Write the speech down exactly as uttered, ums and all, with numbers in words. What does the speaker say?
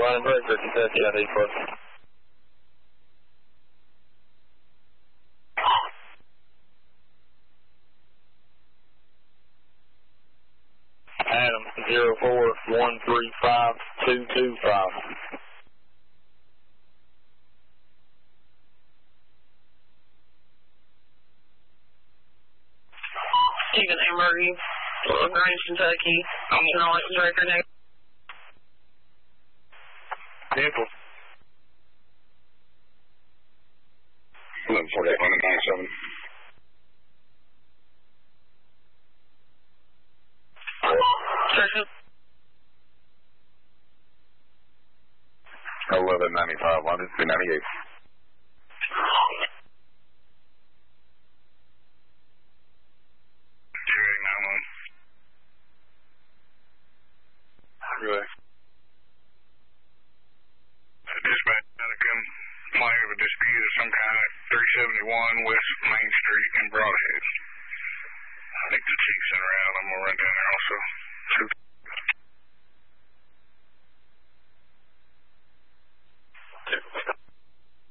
Running Breaker, Kentucky, I D plus. Adam, zero four one three five two two five. Stephen A. Murray, Grange, Kentucky. I'm an license record now. Vehicle. eleven forty-eight, one ninety-seven. Searching. eleven ninety-five, London, two ninety-eight. Really? Dispatch, to come fly over dispute of some kind at three seventy-one West Main Street in Broadhead. I think the chief's in around. I'm going to run down there also.